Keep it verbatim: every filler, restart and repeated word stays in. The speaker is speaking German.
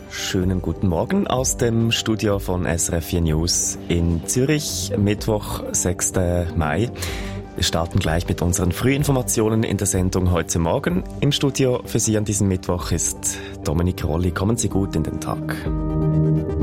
Schönen guten Morgen aus dem Studio von S R F vier News in Zürich, Mittwoch, sechster Mai. Wir starten gleich mit unseren Frühinformationen in der Sendung heute Morgen. Im Studio für Sie an diesem Mittwoch ist Dominik Rolli. Kommen Sie gut in den Tag.